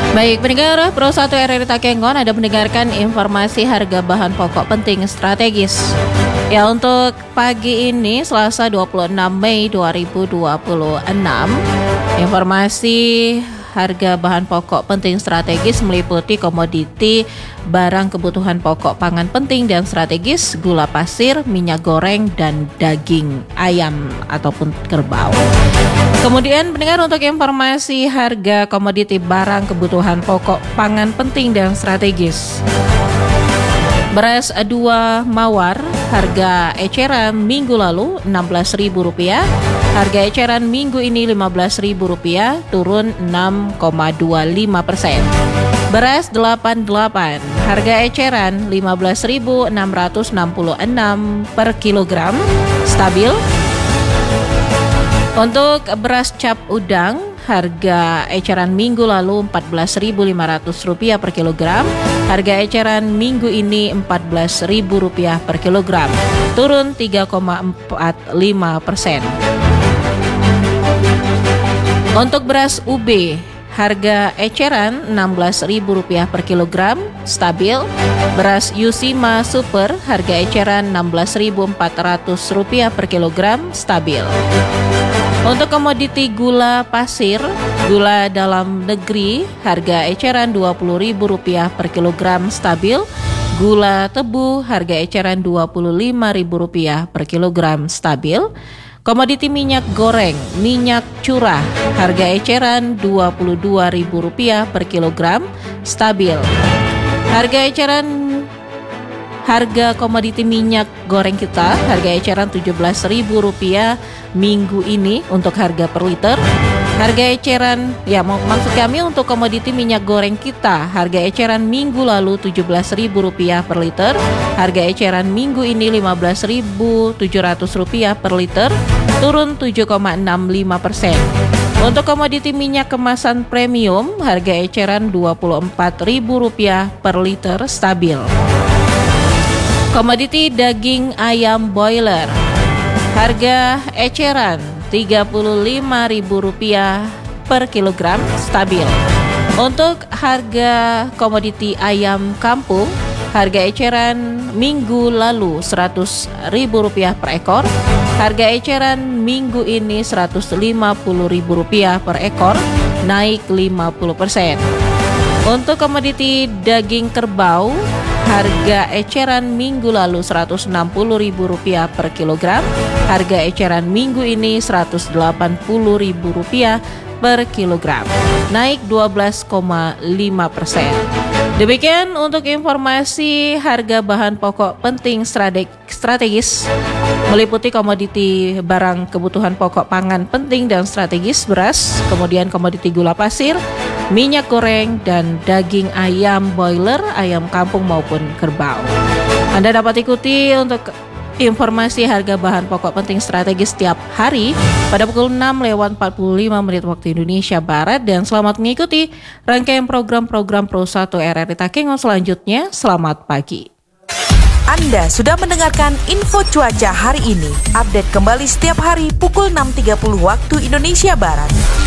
Baik, pendengar Pro 1 RRI Takengon, ada mendengarkan informasi harga bahan pokok penting strategis. Ya, untuk pagi ini Selasa 26 Mei 2026, informasi harga bahan pokok penting strategis meliputi komoditi barang kebutuhan pokok pangan penting dan strategis, gula pasir, minyak goreng, dan daging ayam ataupun kerbau. Kemudian pendengar, untuk informasi harga komoditi barang kebutuhan pokok pangan penting dan strategis. Beras 2 mawar, harga eceran minggu lalu Rp16.000. Harga eceran minggu ini Rp15.000, turun 6,25%. Beras 88, harga eceran Rp15.666 per kilogram, stabil. Untuk beras cap udang, harga eceran minggu lalu Rp14.500 per kilogram. Harga eceran minggu ini Rp14.000 per kilogram, turun 3,45%. Untuk beras UB, harga eceran Rp16.000 per kilogram, stabil. Beras Yusima Super, harga eceran Rp16.400 per kilogram, stabil. Untuk komoditi gula pasir, gula dalam negeri, harga eceran Rp20.000 per kilogram, stabil. Gula tebu, harga eceran Rp25.000 per kilogram, stabil. Komoditi minyak goreng, minyak curah, harga eceran Rp22.000 per kilogram, stabil. Harga komoditi minyak goreng kita, harga eceran Rp17.000 minggu ini untuk harga per liter. Harga eceran, maksud kami untuk komoditi minyak goreng kita, harga eceran minggu lalu Rp17.000 per liter. Harga eceran minggu ini Rp15.700 per liter, turun 7,65%. Untuk komoditi minyak kemasan premium, harga eceran Rp24.000 per liter, stabil. Komoditi daging ayam boiler, harga eceran Rp35.000 per kilogram, stabil. Untuk harga komoditi ayam kampung, harga eceran minggu lalu Rp100.000 per ekor. Harga eceran minggu ini Rp150.000 per ekor, naik 50%. Untuk komoditi daging kerbau, harga eceran minggu lalu Rp160.000 per kilogram. Harga eceran minggu ini Rp180.000 per kilogram, naik 12,5%. Demikian untuk informasi harga bahan pokok penting strategis meliputi komoditi barang kebutuhan pokok pangan penting dan strategis, beras, kemudian komoditi gula pasir, minyak goreng, dan daging ayam boiler, ayam kampung maupun kerbau. Anda dapat ikuti untuk informasi harga bahan pokok penting strategis setiap hari pada pukul 6:45 waktu Indonesia Barat, dan selamat mengikuti rangkaian program-program Pro 1 RRI Takengon selanjutnya. Selamat pagi. Anda sudah mendengarkan info cuaca hari ini. Update kembali setiap hari pukul 6.30 waktu Indonesia Barat.